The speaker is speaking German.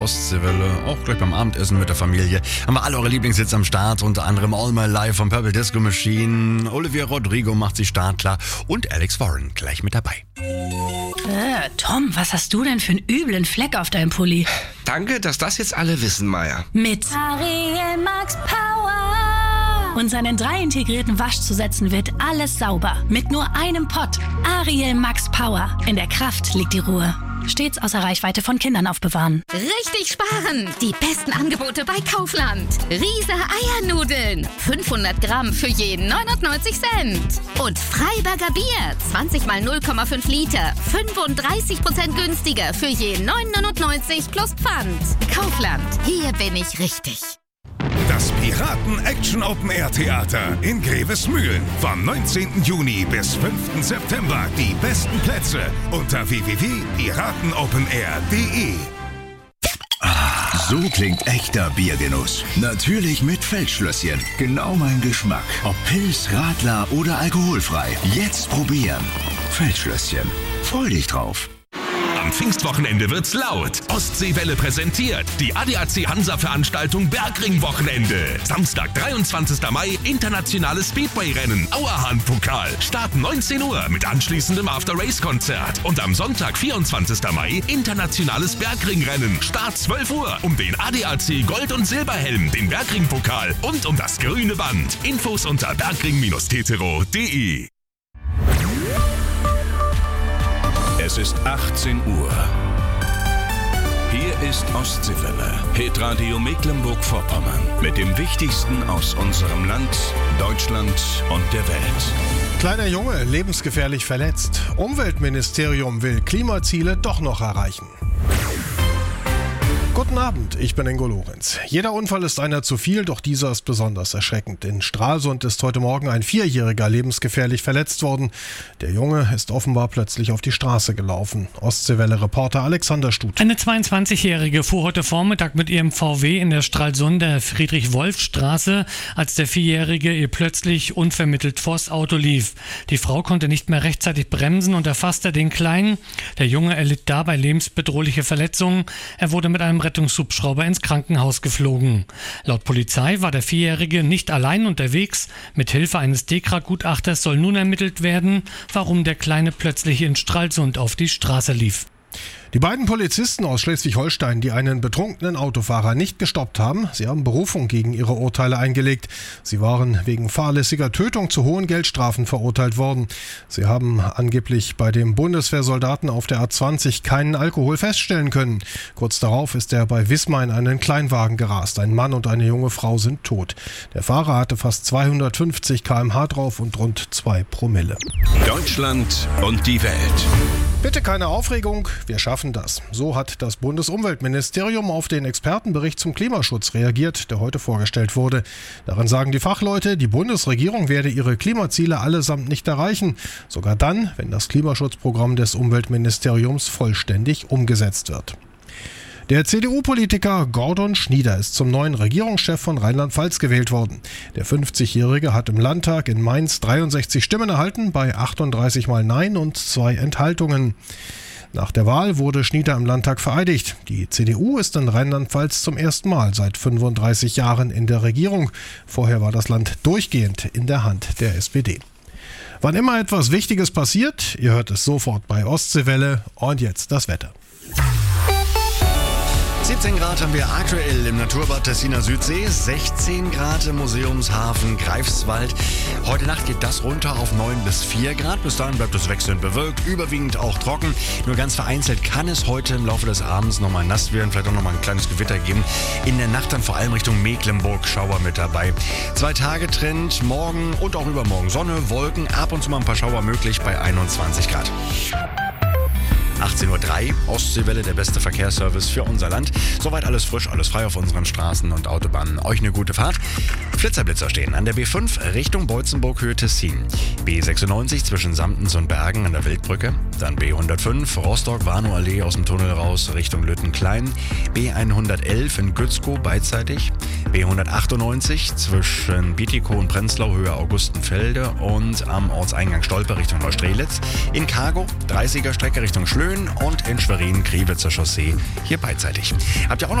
Ostseewelle, auch gleich beim Abendessen mit der Familie. Haben wir alle eure Lieblingshits am Start, unter anderem All My Life von Purple Disco Machine, Olivia Rodrigo macht sich startklar und Alex Warren gleich mit dabei. Tom, was hast du denn für einen üblen Fleck auf deinem Pulli? Danke, dass das jetzt alle wissen, Maya. Mit Ariel Max Power. und seinen 3 integrierten Waschzusätzen wird alles sauber. Mit nur einem Pott. Ariel Max Power. In der Kraft liegt die Ruhe. Stets außer Reichweite von Kindern aufbewahren. Richtig sparen! Die besten Angebote bei Kaufland. Riese Eiernudeln. 500 Gramm für jeden 99 Cent. Und Freiberger Bier. 20 mal 0,5 Liter. 35% günstiger für jeden 9,99 plus Pfand. Kaufland. Hier bin ich richtig. Das Piraten-Action-Open-Air-Theater in Grevesmühlen. Vom 19. Juni bis 5. September. Die besten Plätze unter www.piratenopenair.de. So klingt echter Biergenuss. Natürlich mit Feldschlösschen. Genau mein Geschmack. Ob Pils, Radler oder alkoholfrei. Jetzt probieren. Feldschlösschen. Freu dich drauf. Am Pfingstwochenende wird's laut. Ostseewelle präsentiert die ADAC Hansa-Veranstaltung Bergring-Wochenende. Samstag, 23. Mai, internationales Speedway-Rennen, Auerhahn-Pokal. Start 19 Uhr mit anschließendem After-Race-Konzert. Und am Sonntag, 24. Mai, internationales Bergring-Rennen. Start 12 Uhr um den ADAC Gold- und Silberhelm, den Bergring-Pokal und um das grüne Band. Infos unter bergring-tetero.de. Es ist 18 Uhr. Hier ist Ostseewelle, Hitradio Mecklenburg-Vorpommern. Mit dem Wichtigsten aus unserem Land, Deutschland und der Welt. Kleiner Junge, lebensgefährlich verletzt. Umweltministerium will Klimaziele doch noch erreichen. Guten Abend, ich bin Ingo Lorenz. Jeder Unfall ist einer zu viel, doch dieser ist besonders erschreckend. In Stralsund ist heute Morgen ein 4-Jähriger lebensgefährlich verletzt worden. Der Junge ist offenbar plötzlich auf die Straße gelaufen. Ostseewelle-Reporter Alexander Stut. Eine 22-Jährige fuhr heute Vormittag mit ihrem VW in der Stralsunder Friedrich-Wolf-Straße, als der 4-Jährige ihr plötzlich unvermittelt vors Auto lief. Die Frau konnte nicht mehr rechtzeitig bremsen und erfasste den Kleinen. Der Junge erlitt dabei lebensbedrohliche Verletzungen. Er wurde mit einem Rettungshubschrauber ins Krankenhaus geflogen. Laut Polizei war der 4-Jährige nicht allein unterwegs. Mit Hilfe eines DEKRA-Gutachters soll nun ermittelt werden, warum der Kleine plötzlich in Stralsund auf die Straße lief. Die beiden Polizisten aus Schleswig-Holstein, die einen betrunkenen Autofahrer nicht gestoppt haben, sie haben Berufung gegen ihre Urteile eingelegt. Sie waren wegen fahrlässiger Tötung zu hohen Geldstrafen verurteilt worden. Sie haben angeblich bei dem Bundeswehrsoldaten auf der A20 keinen Alkohol feststellen können. Kurz darauf ist er bei Wismar in einen Kleinwagen gerast. Ein Mann und eine junge Frau sind tot. Der Fahrer hatte fast 250 km/h drauf und rund 2 Promille. Deutschland und die Welt. Bitte keine Aufregung, wir schaffen das. So hat das Bundesumweltministerium auf den Expertenbericht zum Klimaschutz reagiert, der heute vorgestellt wurde. Darin sagen die Fachleute, die Bundesregierung werde ihre Klimaziele allesamt nicht erreichen. Sogar dann, wenn das Klimaschutzprogramm des Umweltministeriums vollständig umgesetzt wird. Der CDU-Politiker Gordon Schnieder ist zum neuen Regierungschef von Rheinland-Pfalz gewählt worden. Der 50-Jährige hat im Landtag in Mainz 63 Stimmen erhalten, bei 38 Mal Nein und 2 Enthaltungen. Nach der Wahl wurde Schnieder im Landtag vereidigt. Die CDU ist in Rheinland-Pfalz zum ersten Mal seit 35 Jahren in der Regierung. Vorher war das Land durchgehend in der Hand der SPD. Wann immer etwas Wichtiges passiert, ihr hört es sofort bei Ostseewelle. Und jetzt das Wetter. 17 Grad haben wir aktuell im Naturbad Tessiner Südsee, 16 Grad im Museumshafen Greifswald. Heute Nacht geht das runter auf 9 bis 4 Grad. Bis dahin bleibt es wechselnd bewölkt, überwiegend auch trocken. Nur ganz vereinzelt kann es heute im Laufe des Abends nochmal nass werden, vielleicht auch nochmal ein kleines Gewitter geben. In der Nacht dann vor allem Richtung Mecklenburg Schauer mit dabei. 2 Tage Trend, morgen und auch übermorgen Sonne, Wolken, ab und zu mal ein paar Schauer möglich bei 21 Grad. 18.03 Uhr, Ostseewelle, der beste Verkehrsservice für unser Land. Soweit alles frisch, alles frei auf unseren Straßen und Autobahnen. Euch eine gute Fahrt. Flitzer stehen an der B5 Richtung Beutzenburg-Höhe Tessin. B96 zwischen Samtens und Bergen an der Wildbrücke. Dann B105 Rostock-Warnow-Allee aus dem Tunnel raus Richtung Lüttenklein. B111 in Gützkow beidseitig. B198 zwischen Bietigkow und Prenzlau Höhe Augustenfelde und am Ortseingang Stolpe Richtung Neustrelitz. In Cargo 30er Strecke Richtung Schlö. Plön und in Schwerin, Kriwitzer Chaussee hier beidseitig. Habt ihr auch noch